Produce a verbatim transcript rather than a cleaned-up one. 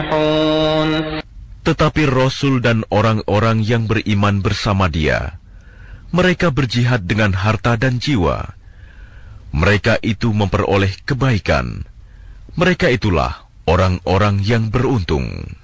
يفلحون. Tetapi Rasul dan orang-orang yang beriman bersama dia, mereka berjihad dengan harta dan jiwa. Mereka itu memperoleh kebaikan. Mereka itulah orang-orang yang beruntung.